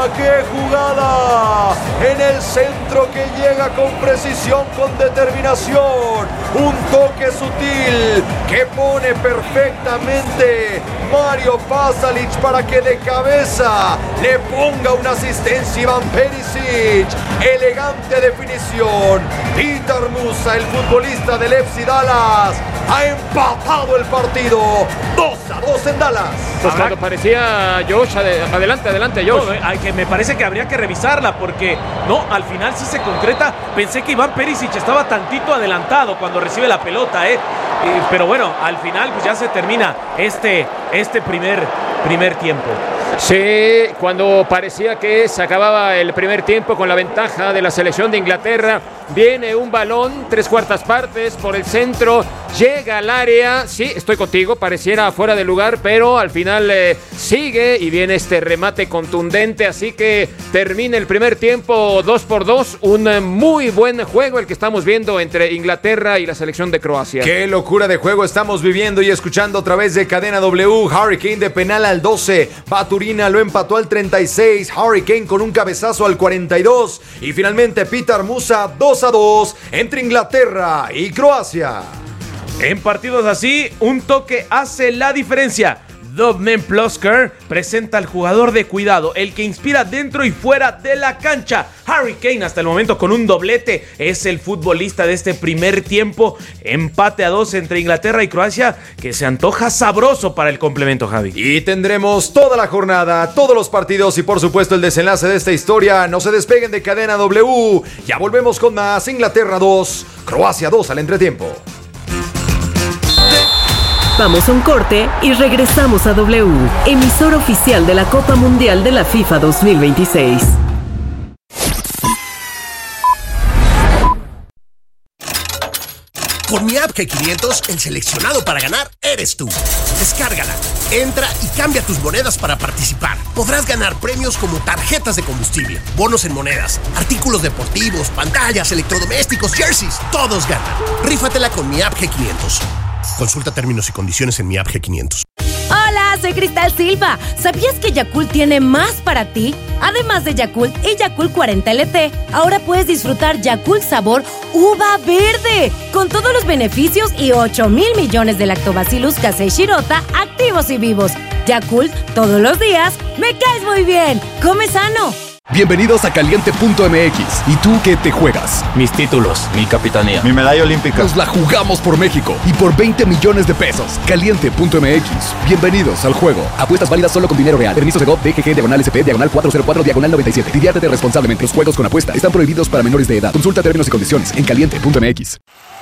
¡Qué jugada! En el centro que llega con precisión, con determinación. Un toque sutil que pone perfectamente Mario Pasalic para que de cabeza le ponga una asistencia Iván Perisic. Elegante definición. Peter Musa, el futbolista del FC Dallas, ha empatado el partido 2-2 en Dallas. Pues cuando parecía Josh, adelante Josh. No, que me parece que habría que revisarla porque no, al final sí se concreta. Pensé que Iván Perisic estaba tantito adelantado cuando recibe la pelota, pero bueno, al final pues ya se termina este primer tiempo. Sí, cuando parecía que se acababa el primer tiempo con la ventaja de la selección de Inglaterra, viene un balón, 3/4 partes por el centro, llega al área, sí, estoy contigo, pareciera fuera de lugar, pero al final sigue y viene este remate contundente, así que termina el primer tiempo 2-2, un muy buen juego el que estamos viendo entre Inglaterra y la selección de Croacia. Qué locura de juego estamos viviendo y escuchando a través de Cadena W. Harry Kane de penal al 12, Baturina lo empató al 36, Harry Kane con un cabezazo al 42 y finalmente Peter Musa 2-2 entre Inglaterra y Croacia. En partidos así, un toque hace la diferencia. Dovmen Plosker presenta al jugador de cuidado, el que inspira dentro y fuera de la cancha. Harry Kane hasta el momento con un doblete es el futbolista de este primer tiempo. Empate a 2 entre Inglaterra y Croacia que se antoja sabroso para el complemento, Javi. Y tendremos toda la jornada, todos los partidos y por supuesto el desenlace de esta historia. No se despeguen de Cadena W. Ya volvemos con más. Inglaterra 2, Croacia 2 al entretiempo. Vamos a un corte y regresamos a W, emisora oficial de la Copa Mundial de la FIFA 2026. Con mi app G500, el seleccionado para ganar eres tú. Descárgala, entra y cambia tus monedas para participar. Podrás ganar premios como tarjetas de combustible, bonos en monedas, artículos deportivos, pantallas, electrodomésticos, jerseys. Todos ganan. Rífatela con mi app G500. Consulta términos y condiciones en mi app G500. Hola, soy Cristal Silva. ¿Sabías que Yakult tiene más para ti? Además de Yakult y Yakult 40 LT, ahora puedes disfrutar Yakult sabor uva verde, con todos los beneficios y 8,000 millones de Lactobacillus casei shirota activos y vivos. Yakult, todos los días, me caes muy bien. Come sano. Bienvenidos a Caliente.mx. ¿Y tú qué te juegas? Mis títulos, mi capitanía, mi medalla olímpica. Nos la jugamos por México y por 20 millones de pesos. Caliente.mx. Bienvenidos al juego. Apuestas válidas solo con dinero real. Permisos de GOV, DGG, /SP, /404, /97. Diviértete responsablemente. Los juegos con apuesta están prohibidos para menores de edad. Consulta términos y condiciones en Caliente.mx.